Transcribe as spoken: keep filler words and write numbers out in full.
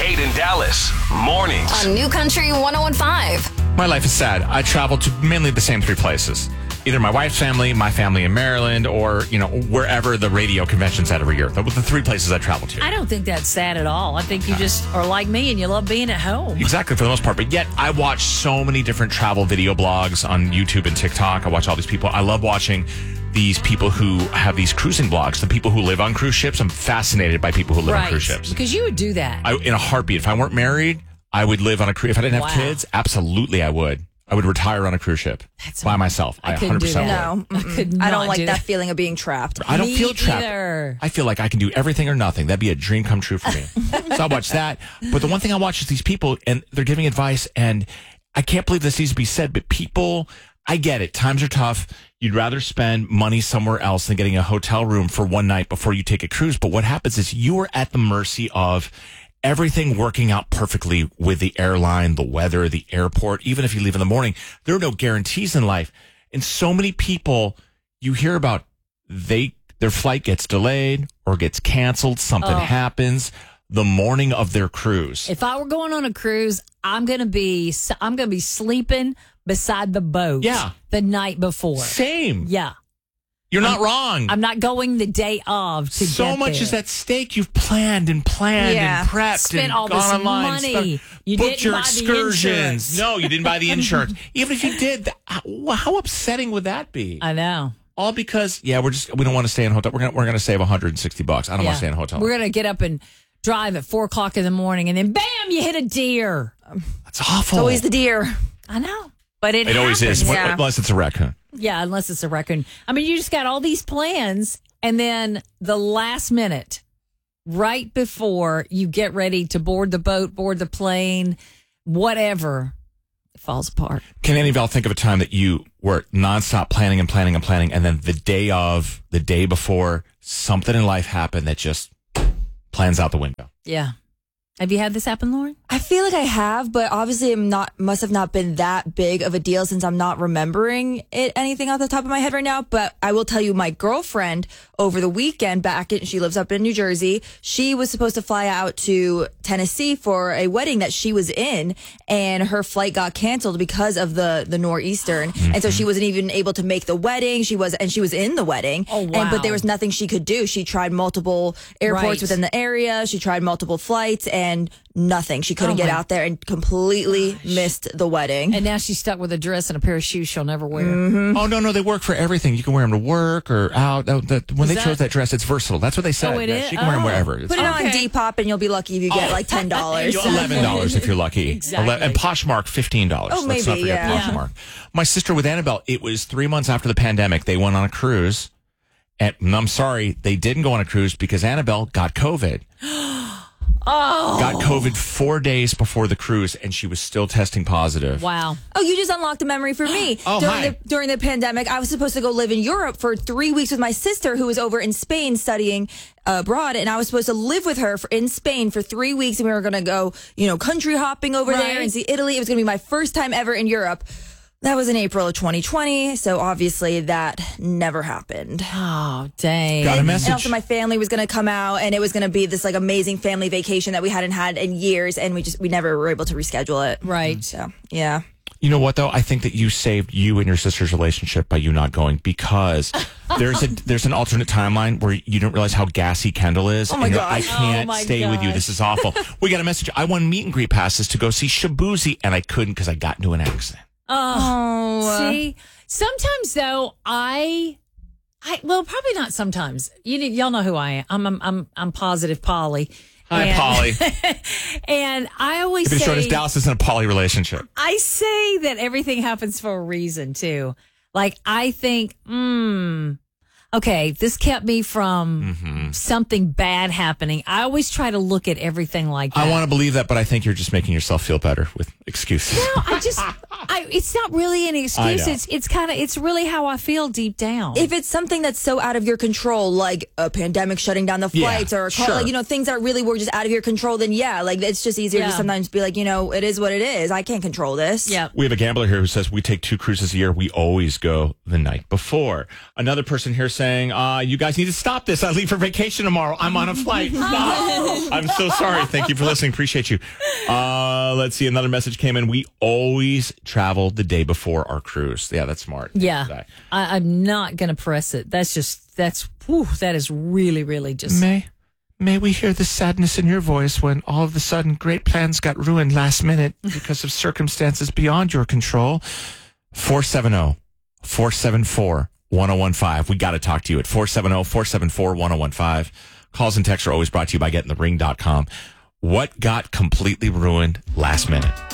Kate and Dallas mornings on New Country one oh one point five. My life is sad. I travel to mainly the same three places. Either my wife's family, my family in Maryland, or, you know, wherever the radio convention's at every year. Those are the three places I travel to. I don't think that's sad at all. I think you just are like me and you love being at home. Exactly, for the most part. But yet, I watch so many different travel video blogs on YouTube and TikTok. I watch all these people. I love watching these people who have these cruising blogs, the people who live on cruise ships. I'm fascinated by people who live right. on cruise ships. Because you would do that. I, in a heartbeat. If I weren't married, I would live on a cruise. If I didn't have wow. kids, absolutely I would. I would retire on a cruise ship That's by myself. I, I couldn't one hundred percent do that. would. No, I could I don't not like do that that. feeling of being trapped. I don't Me feel trapped. either. I feel like I can do everything or nothing. That'd be a dream come true for me. So I watch that. But the one thing I watch is these people, and they're giving advice, and I can't believe this needs to be said, but people, I get it. Times are tough. You'd rather spend money somewhere else than getting a hotel room for one night before you take a cruise. But what happens is you are at the mercy of everything working out perfectly with the airline, the weather, the airport. Even if you leave in the morning, there are no guarantees in life. And so many people you hear about, they their flight gets delayed or gets canceled. Something Oh. happens the morning of their cruise. If I were going on a cruise, I'm gonna be I'm gonna be sleeping beside the boat. Yeah. The night before. Same. Yeah. You're not I'm, wrong. I'm not going the day of to so get much there. is at stake. You've planned and planned Yeah. and prepped Spent and all gone this online. money. Spent, You booked didn't your buy the excursions. insurance. No, you didn't buy the insurance. Even if you did, that, how, how upsetting would that be? I know. All because yeah, we're just we don't want to stay in a hotel. We're gonna we're gonna save one hundred sixty bucks. I don't want to stay in a hotel. We're gonna get up and drive at four o'clock in the morning, and then bam, you hit a deer. That's awful. It's always the deer. I know, but it It always happens. is, yeah. unless it's a raccoon. Yeah, unless it's a raccoon. I mean, you just got all these plans, and then the last minute, right before you get ready to board the boat, board the plane, whatever, it falls apart. Can any of y'all think of a time that you were nonstop planning and planning and planning, and then the day of, the day before, something in life happened that just plans out the window? Yeah. Have you had this happen, Lauren? I feel like I have, but obviously I'm not, must have not been that big of a deal since I'm not remembering it anything off the top of my head right now. But I will tell you, my girlfriend over the weekend back in, she lives up in New Jersey. She was supposed to fly out to Tennessee for a wedding that she was in, and her flight got canceled because of the, the nor'eastern. And so she wasn't even able to make the wedding. She was, and she was in the wedding. Oh, wow. And, but there was nothing she could do. She tried multiple airports Right. within the area. She tried multiple flights and nothing. She couldn't Oh, get my out there and completely missed the wedding. And now she's stuck with a dress and a pair of shoes she'll never wear. Mm-hmm. Oh, no, no, they work for everything. You can wear them to work or out. That, that, when Is they chose that- that dress, it's versatile. That's what they said. Oh, it Yeah, is? She can wear them Oh. wherever. It's Put it fine. on Depop and you'll be lucky if you get like ten dollars. eleven dollars if you're lucky. Exactly. And Poshmark, fifteen dollars. Oh, Let's not maybe, forget yeah. Poshmark. My sister with Annabelle, it was three months after the pandemic. They went on a cruise. And I'm sorry, they didn't go on a cruise because Annabelle got COVID. Oh. Got COVID four days before the cruise, and she was still testing positive. Wow. Oh, you just unlocked a memory for me. Oh, during hi. the during the pandemic, I was supposed to go live in Europe for three weeks with my sister, who was over in Spain studying uh, abroad, and I was supposed to live with her for, in Spain for three weeks, and we were going to go, you know, country hopping over Right. there and see Italy. It was going to be my first time ever in Europe. That was in April of twenty twenty, so obviously that never happened. Oh, dang. Got a And message. also, my family was going to come out, and it was going to be this like amazing family vacation that we hadn't had in years, and we just we never were able to reschedule it. Right. So yeah. You know what, though? I think that you saved you and your sister's relationship by you not going, because there's a there's an alternate timeline where you don't realize how gassy Kendall is. Oh, my and you're like, I gosh. can't Oh, my stay with you. gosh. This is awful. We got a message. I won meet and greet passes to go see Shabuzi, and I couldn't because I got into an accident. Oh, Oh, see, sometimes though, I, I well, probably not sometimes. You y'all know who I am. I'm I'm I'm, I'm positive Polly. Hi, And- Polly. And I always Be short as say, Dallas is in a poly relationship. I say that everything happens for a reason too. Like I think, hmm, okay, this kept me from Mm-hmm. something bad happening. I always try to look at everything like that. I want to believe that, but I think you're just making yourself feel better with excuses. No, I just, I, it's not really an excuse. know. It's, it's kind of, it's really how I feel deep down. if it's something that's so out of your control, like a pandemic shutting down the Yeah, flights or a call, sure. like, you know, things that really were just out of your control, then yeah, like it's just easier Yeah. to sometimes be like, you know, it is what it is. I can't control this. yeah. We have a gambler here who says we take two cruises a year. We always go the night before. Another person here saying, saying, uh, you guys need to stop this. I leave for vacation tomorrow. I'm on a flight. No. I'm so sorry. Thank you for listening. Appreciate you. Uh, let's see. Another message came in. We always travel the day before our cruise. Yeah, that's smart. Yeah. I, I'm not going to press it. That's just, that's, whew, that is really, really just. May, may we hear the sadness in your voice when all of a sudden great plans got ruined last minute because of circumstances beyond your control. four seven zero, four seven four, one zero one five. We got to talk to you at four seven zero, four seven four, one zero one five. Calls and texts are always brought to you by getting the ring dot com. What got completely ruined last minute?